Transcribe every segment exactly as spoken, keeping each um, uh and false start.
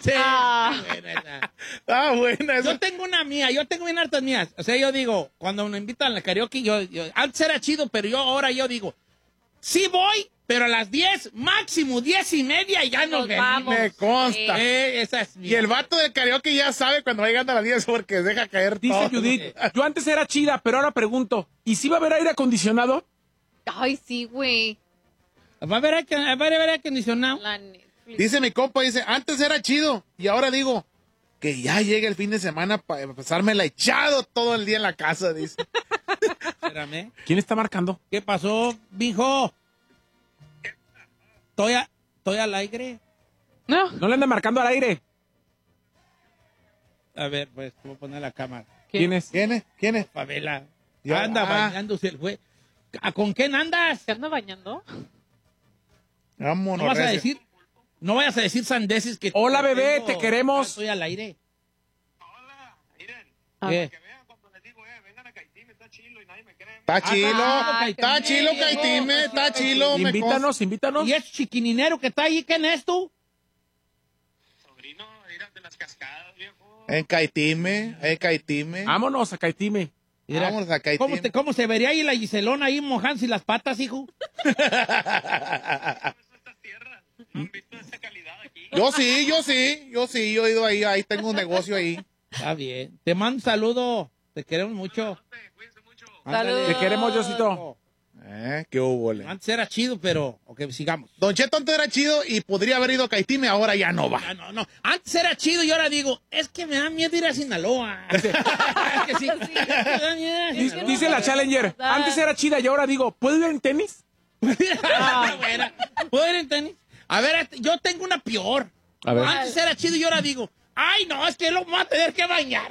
Sí, Ah. está buena esa. Ah, buena. Yo Eso. tengo una mía, yo tengo bien hartas mías. O sea, yo digo, cuando me invitan a la karaoke, yo, yo antes era chido, pero yo ahora yo digo, sí voy, pero a las diez, máximo diez y media, y ya nos, Nos vemos. vamos. Me consta. Eh, esa es mía. Y el vato del karaoke ya sabe cuando va llegando a las diez porque deja caer Dice todo. Judith, yo antes era chida, pero ahora pregunto, ¿y si va a haber aire acondicionado? Ay, sí, güey. Va a haber aire- va a haber aire acondicionado. La Netflix. Dice mi compa, dice, antes era chido y ahora digo que ya llegue el fin de semana para pasármela echado todo el día en la casa, dice. Espérame. ¿Quién está marcando? ¿Qué pasó, mijo? Estoy, a- estoy al aire. No. No le anda marcando al aire. A ver, pues, voy a poner la cámara. ¿Quién es? ¿Quién es? ¿Quién es? Favela. Yo- Anda ah. bañándose el güey. ¿A- ¿Con quién andas? ¿Se anda bañando? Vámonos. No vas a recio. decir, no vayas a decir sandeces que... Hola, que bebé, tengo- te queremos. Ah, Estoy al aire. Ah. ¿Qué? Está chilo, Ah, está qué chilo, bien. Caitime, está chilo. me Invítanos, invítanos. ¿Y ese chiquininero que está ahí, quién es tú? Sobrino, mira, de las cascadas, viejo. consta. En Caitime, en Caitime. Vámonos a Caitime. Mira, Vámonos a Caitime. ¿Cómo, te- ¿Cómo se vería ahí la Giselona ahí mojándose las patas, hijo? Estas tierras no han visto esa calidad aquí. Yo sí, yo sí, yo sí, yo he ido ahí, ahí tengo un negocio ahí. Está bien. Te mando un saludo. Te queremos mucho. Cuídense mucho. Ándale. Te queremos, Diosito. Eh, qué hubo, le. Antes era chido, pero... Ok, sigamos. Don Cheto antes era chido y podría haber ido a Caitime, ahora ya no va. Ah, no, no. Antes era chido y ahora digo, es que me da miedo ir a Sinaloa. es que sí. Es que me da miedo ir a Dice, Sinaloa. dice la Challenger, antes era chida y ahora digo, ¿puedo ir en tenis? Ah, buena. ¿Puedo ir en tenis? A ver, este, yo tengo una peor. A ver. Antes era chido y ahora digo, ay, no, es que lo voy a tener que bañar.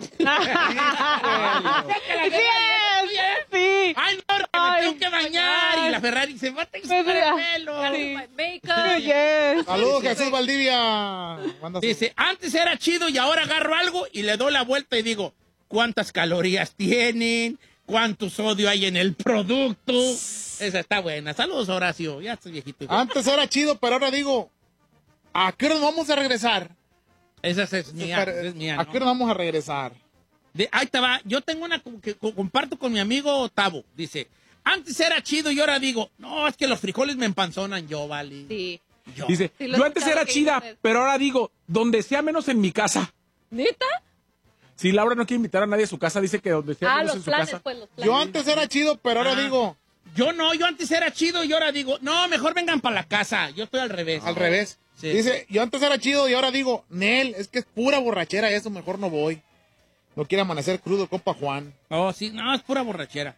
Sí. Ay, no, que me Ay, tengo que bañar. Y la Ferrari se va a tener Pues, el mira. pelo. Sí. Makeup. Yes. Saludos, Jesús Valdivia. Manda su- Dice, antes era chido y ahora agarro algo y le doy la vuelta y digo, ¿cuántas calorías tienen? ¿Cuánto sodio hay en el producto? Esa está buena. Saludos, Horacio. Ya estoy viejito. Antes era chido, pero ahora digo, ¿a qué hora nos vamos a regresar? Esa es mía. Pero, esa es mía, ¿A ¿no? qué hora vamos a regresar? De- ahí te va. Yo tengo una co- que co- comparto con mi amigo Tavo. Dice, antes era chido y ahora digo, no, es que los frijoles me empanzonan yo, vale. Sí. Yo. Dice, Sí, lo yo he antes escuchado era que chida, dices. pero ahora digo, donde sea menos en mi casa. ¿Neta? Si Laura no quiere invitar a nadie a su casa, dice que donde sea Ah, menos los en su planes, casa. pues, los planes. Yo antes era chido, pero ahora Ah. digo, Yo no, yo antes era chido y ahora digo, no, mejor vengan para la casa. Yo estoy al revés. al revés. Sí. Dice, yo antes era chido y ahora digo, Nel, es que es pura borrachera eso, mejor no voy. No quiere amanecer crudo, compa Juan. Oh, sí, no, es pura borrachera.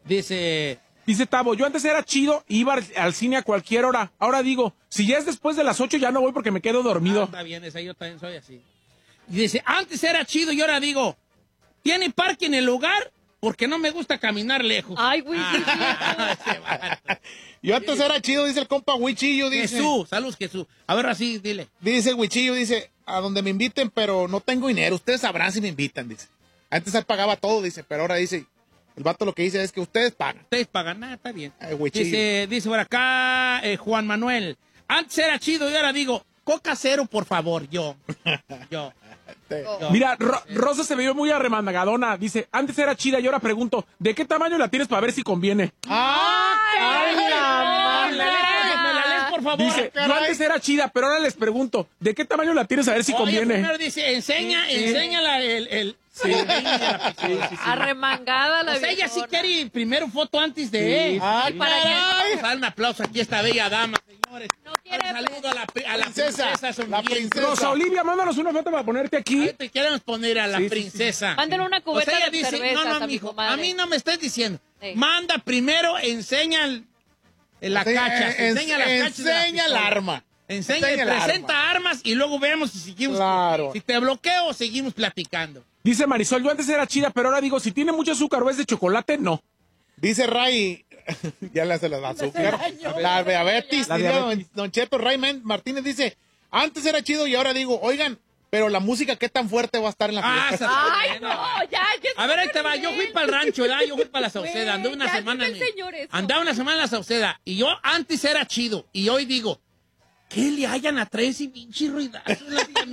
Dice, Dice Tavo, yo antes era chido, iba al, al cine a cualquier hora. Ahora digo, si ya es después de las ocho ya no voy porque me quedo ah, dormido. está bien, esa yo también soy así. Y dice, antes era chido y ahora digo, ¿tiene parque en el lugar? Porque no me gusta caminar lejos. Ay, güey, sí, Ah, ese vato. Yo antes era chido, dice el compa Huichillo, dice. Jesús, saludos Jesús. A ver, así, dile. Dice el Huichillo, dice, a donde me inviten, pero no tengo dinero. Ustedes sabrán si me invitan, dice. Antes él pagaba todo, dice, pero ahora dice, el vato lo que dice es que ustedes pagan. Ustedes pagan nada, está bien. Ay, Huichillo. Dice, dice por acá eh, Juan Manuel, antes era chido y ahora digo, coca cero, por favor, yo. Yo. yo. Mira, Ro- Rosa se vio muy arremangadona. Dice, antes era chida y ahora pregunto, ¿de qué tamaño la tienes para ver si conviene? ¡Ah! Ay, caray! la ¿Me la lees, me la lees, por favor? Dice, yo caray. antes era chida, pero ahora les pregunto, ¿de qué tamaño la tienes a ver si Oye, conviene? primero dice, enseña, enseña la, el... el sí. Arremangada la O sea, ella sí viejona. quiere primero foto antes de... ¡Ah, ¿Y para qué? caray! Vamos a dar un aplauso aquí a esta bella dama, señores. No quiere- Un saludo a la, pri- a la Princesa, princesa, la sonriente. princesa. Rosa Olivia, mándanos una foto para ponerte aquí. Ahí te queremos poner a la Sí, sí, princesa. Mándenle una cubeta O sea, ella de dice, cervezas no, no, a mi mijo, comadre. a mí no me estés diciendo. Ey. Manda primero, enseña el- la Enseña- cacha, en- enseña las cachas de la enseña el pistola. arma. Enseña, Enseña el presenta armas y luego vemos si seguimos. Claro. Si te bloqueo, seguimos platicando. Dice Marisol, yo antes era chida, pero ahora digo, si tiene mucho azúcar o es de chocolate, no. Dice Ray, ya le hace la azúcar. La diabetes. La dice diabetes. Don, don Cheto Ray Men- Martínez dice, antes era chido y ahora digo, oigan, pero la música, ¿qué tan fuerte va a estar en la Ah, fiesta? esa- Ay, no, ya, ya. A ver, ahí te va. Yo fui para el rancho, ¿verdad? Yo fui para la Sauceda. Andé una ya semana. dice el señor eso. Andaba una semana en la Sauceda. Y yo antes era chido. Y hoy digo, ¿qué le hayan a traer ese pinche ruidazo?